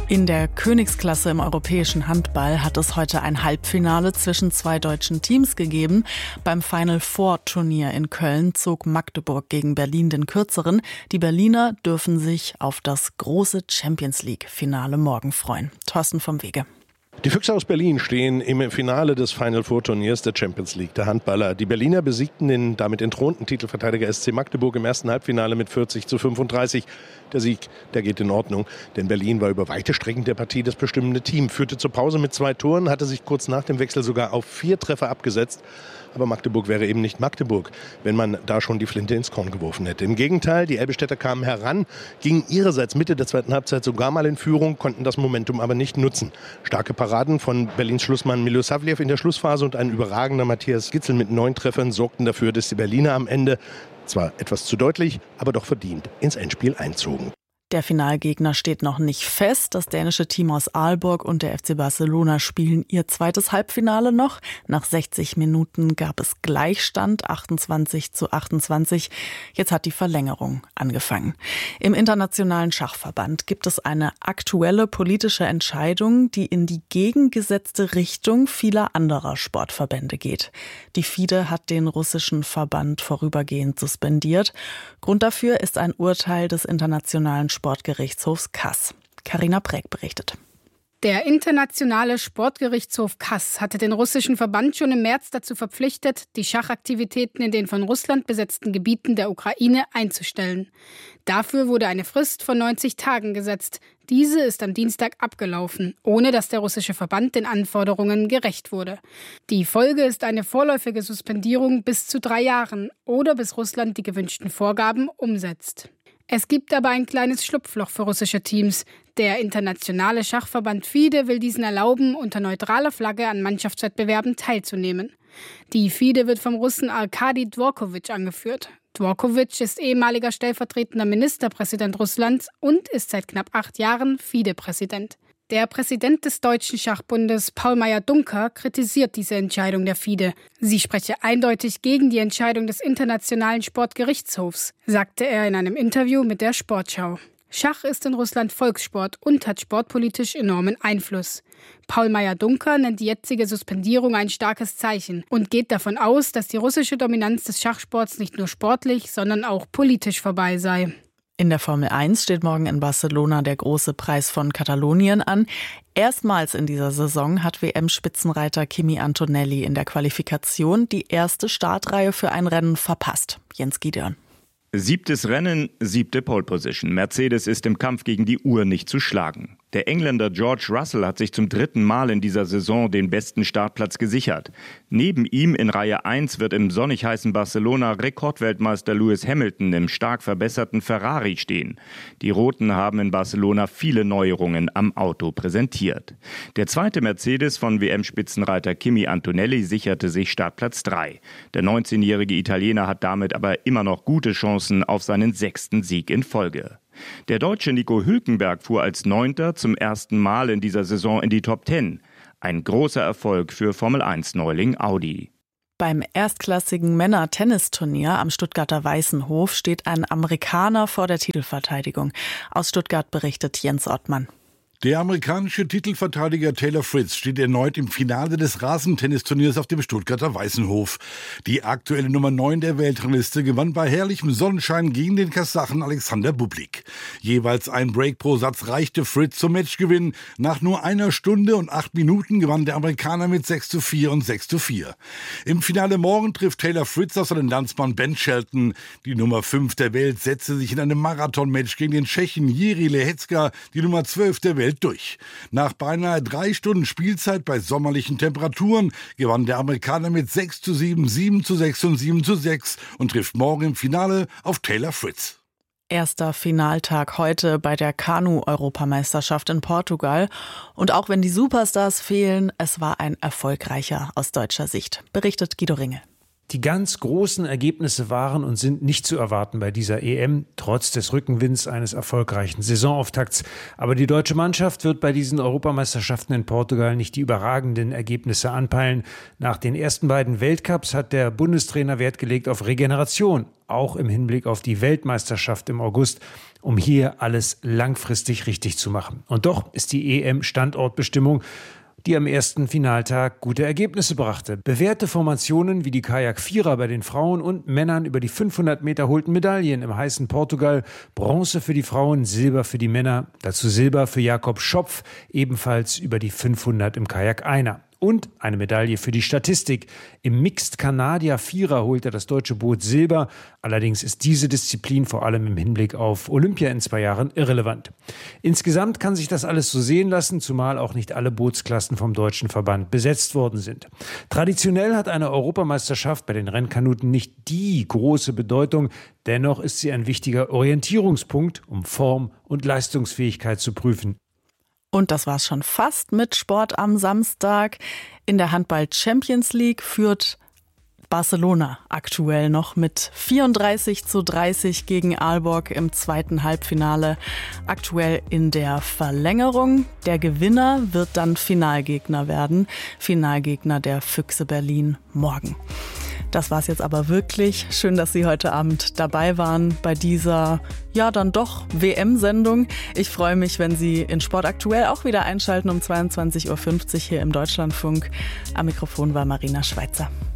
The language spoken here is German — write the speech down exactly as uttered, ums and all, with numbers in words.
In der Königsklasse im europäischen Handball hat es heute ein Halbfinale zwischen zwei deutschen Teams gegeben. Beim Final Four Turnier in Köln zog Magdeburg gegen Berlin den kürzeren. Die Berliner dürfen sich auf das große Champions League Finale morgen freuen. Thorsten vom Wege. Die Füchse aus Berlin stehen im Finale des Final Four Turniers der Champions League, der Handballer. Die Berliner besiegten den damit entthronten Titelverteidiger S C Magdeburg im ersten Halbfinale mit vierzig zu fünfunddreißig. Der Sieg, der geht in Ordnung, denn Berlin war über weite Strecken der Partie das bestimmende Team, führte zur Pause mit zwei Toren, hatte sich kurz nach dem Wechsel sogar auf vier Treffer abgesetzt. Aber Magdeburg wäre eben nicht Magdeburg, wenn man da schon die Flinte ins Korn geworfen hätte. Im Gegenteil, die Elbestädter kamen heran, gingen ihrerseits Mitte der zweiten Halbzeit sogar mal in Führung, konnten das Momentum aber nicht nutzen. Starke Paraden von Berlins Schlussmann Milosavljev in der Schlussphase und ein überragender Matthias Gitzel mit neun Treffern sorgten dafür, dass die Berliner am Ende, zwar etwas zu deutlich, aber doch verdient ins Endspiel einzogen. Der Finalgegner steht noch nicht fest. Das dänische Team aus Aalborg und der F C Barcelona spielen ihr zweites Halbfinale noch. Nach sechzig Minuten gab es Gleichstand, achtundzwanzig zu achtundzwanzig. Jetzt hat die Verlängerung angefangen. Im Internationalen Schachverband gibt es eine aktuelle politische Entscheidung, die in die gegengesetzte Richtung vieler anderer Sportverbände geht. Die FIDE hat den russischen Verband vorübergehend suspendiert. Grund dafür ist ein Urteil des Internationalen Sportgerichtshofs Kass. Carina Präg berichtet. Der Internationale Sportgerichtshof Kass hatte den russischen Verband schon im März dazu verpflichtet, die Schachaktivitäten in den von Russland besetzten Gebieten der Ukraine einzustellen. Dafür wurde eine Frist von neunzig Tagen gesetzt. Diese ist am Dienstag abgelaufen, ohne dass der russische Verband den Anforderungen gerecht wurde. Die Folge ist eine vorläufige Suspendierung bis zu drei Jahren oder bis Russland die gewünschten Vorgaben umsetzt. Es gibt aber ein kleines Schlupfloch für russische Teams. Der internationale Schachverband FIDE will diesen erlauben, unter neutraler Flagge an Mannschaftswettbewerben teilzunehmen. Die FIDE wird vom Russen Arkadi Dvorkovich angeführt. Dvorkovich ist ehemaliger stellvertretender Ministerpräsident Russlands und ist seit knapp acht Jahren FIDE-Präsident. Der Präsident des Deutschen Schachbundes, Paul Meyer-Duncker, kritisiert diese Entscheidung der FIDE. Sie spreche eindeutig gegen die Entscheidung des Internationalen Sportgerichtshofs, sagte er in einem Interview mit der Sportschau. Schach ist in Russland Volkssport und hat sportpolitisch enormen Einfluss. Paul Meyer-Duncker nennt die jetzige Suspendierung ein starkes Zeichen und geht davon aus, dass die russische Dominanz des Schachsports nicht nur sportlich, sondern auch politisch vorbei sei. In der Formel eins steht morgen in Barcelona der große Preis von Katalonien an. Erstmals in dieser Saison hat W M-Spitzenreiter Kimi Antonelli in der Qualifikation die erste Startreihe für ein Rennen verpasst. Jens Gideon. Siebtes Rennen, siebte Pole Position. Mercedes ist im Kampf gegen die Uhr nicht zu schlagen. Der Engländer George Russell hat sich zum dritten Mal in dieser Saison den besten Startplatz gesichert. Neben ihm in Reihe eins wird im sonnig heißen Barcelona Rekordweltmeister Lewis Hamilton im stark verbesserten Ferrari stehen. Die Roten haben in Barcelona viele Neuerungen am Auto präsentiert. Der zweite Mercedes von W M-Spitzenreiter Kimi Antonelli sicherte sich Startplatz drei. Der neunzehnjährige Italiener hat damit aber immer noch gute Chancen auf seinen sechsten Sieg in Folge. Der Deutsche Nico Hülkenberg fuhr als Neunter zum ersten Mal in dieser Saison in die Top Ten. Ein großer Erfolg für Formel eins Neuling Audi. Beim erstklassigen Männer-Tennisturnier am Stuttgarter Weißenhof steht ein Amerikaner vor der Titelverteidigung. Aus Stuttgart berichtet Jens Ottmann. Der amerikanische Titelverteidiger Taylor Fritz steht erneut im Finale des Rasentennisturniers auf dem Stuttgarter Weißenhof. Die aktuelle Nummer neun der Weltrangliste gewann bei herrlichem Sonnenschein gegen den Kasachen Alexander Bublik. Jeweils ein Break pro Satz reichte Fritz zum Matchgewinn. Nach nur einer Stunde und acht Minuten gewann der Amerikaner mit sechs zu vier und sechs zu vier. Im Finale morgen trifft Taylor Fritz auf seinen Landsmann Ben Shelton. Die Nummer fünf der Welt setzte sich in einem Marathonmatch gegen den Tschechen Jiří Lehecka, die Nummer zwölf der Welt, durch. Nach beinahe drei Stunden Spielzeit bei sommerlichen Temperaturen gewann der Amerikaner mit sechs zu sieben, sieben zu sechs und sieben zu sechs und trifft morgen im Finale auf Taylor Fritz. Erster Finaltag heute bei der Kanu-Europameisterschaft in Portugal. Und auch wenn die Superstars fehlen, es war ein erfolgreicher aus deutscher Sicht, berichtet Guido Ringel. Die ganz großen Ergebnisse waren und sind nicht zu erwarten bei dieser E M, trotz des Rückenwinds eines erfolgreichen Saisonauftakts. Aber die deutsche Mannschaft wird bei diesen Europameisterschaften in Portugal nicht die überragenden Ergebnisse anpeilen. Nach den ersten beiden Weltcups hat der Bundestrainer Wert gelegt auf Regeneration, auch im Hinblick auf die Weltmeisterschaft im August. um hier alles langfristig richtig zu machen. Und doch ist die E M-Standortbestimmung, die am ersten Finaltag gute Ergebnisse brachte. Bewährte Formationen wie die Kajak-Vierer bei den Frauen und Männern über die fünfhundert Meter holten Medaillen im heißen Portugal. Bronze für die Frauen, Silber für die Männer. Dazu Silber für Jakob Schopf, ebenfalls über die fünfhundert im Kajak-Einer. Und eine Medaille für die Statistik. Im Mixed-Kanadier-Vierer holte das deutsche Boot Silber. Allerdings ist diese Disziplin vor allem im Hinblick auf Olympia in zwei Jahren irrelevant. Insgesamt kann sich das alles so sehen lassen, zumal auch nicht alle Bootsklassen vom deutschen Verband besetzt worden sind. Traditionell hat eine Europameisterschaft bei den Rennkanuten nicht die große Bedeutung. Dennoch ist sie ein wichtiger Orientierungspunkt, um Form und Leistungsfähigkeit zu prüfen. Und das war's schon fast mit Sport am Samstag. In der Handball-Champions League führt Barcelona aktuell noch mit vierunddreißig zu dreißig gegen Aalborg im zweiten Halbfinale. Aktuell in der Verlängerung. Der Gewinner wird dann Finalgegner werden. Finalgegner der Füchse Berlin morgen. Das war's jetzt aber wirklich. Schön, dass Sie heute Abend dabei waren bei dieser, ja dann doch, W M-Sendung. Ich freue mich, wenn Sie in Sport aktuell auch wieder einschalten um zweiundzwanzig Uhr fünfzig hier im Deutschlandfunk. Am Mikrofon war Marina Schweizer.